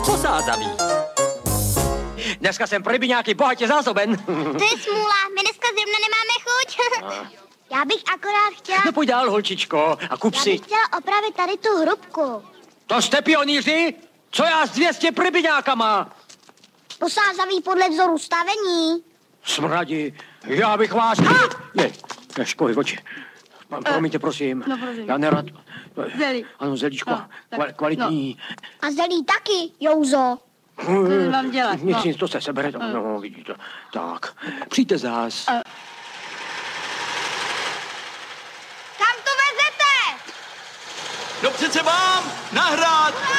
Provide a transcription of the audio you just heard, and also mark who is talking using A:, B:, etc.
A: Posázavý. Dneska jsem pro rybiňáky bohatě zásoben.
B: To je smůla, my dneska zrovna nemáme chuť. Já bych akorát chtěla...
A: No pojď dál, holčičko, a kup
B: Já
A: si.
B: bych chtěla opravit tady tu hrubku.
A: To jste pionýři? Co já s 200 rybiňákama?
B: Posázavý podle vzoru stavení.
A: Smradi, já bych vás... Je, školy oči. Promiňte, prosím.
C: No, prosím.
A: Já nerad...
C: Zelí.
A: Ano, zelíčko,
C: No, tak,
A: kvalitní.
B: A zelí taky, Jouzo.
C: Co mám dělat?
A: Nic, to se sebere. No, vidíte. Tak, přijďte zás.
B: Kam to vezete?
D: No přece mám nahrát